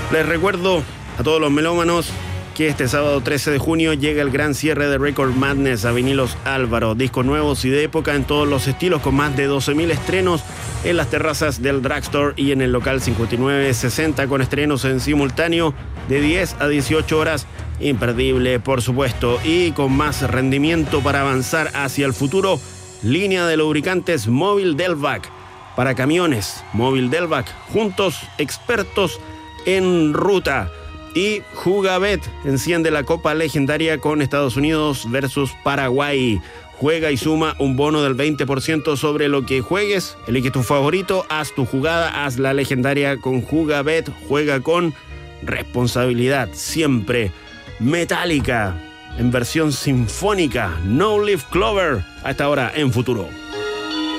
Les recuerdo a todos los melómanos que este sábado 13 de junio llega el gran cierre de Record Madness a Vinilos Álvaro. Discos nuevos y de época en todos los estilos, con más de 12.000 estrenos en las terrazas del Drugstore y en el local 5960, con estrenos en simultáneo de 10 a 18 horas. Imperdible, por supuesto, y con más rendimiento para avanzar hacia el futuro. Línea de lubricantes Móvil Delvac para camiones. Móvil Delvac, juntos, expertos en ruta. Y Jugabet enciende la Copa Legendaria con Estados Unidos versus Paraguay. Juega y suma un bono del 20% sobre lo que juegues. Elige tu favorito, haz tu jugada, haz la legendaria con Jugabet. Juega con responsabilidad, siempre. Metallica en versión sinfónica, No Leaf Clover, a esta hora en Futuro.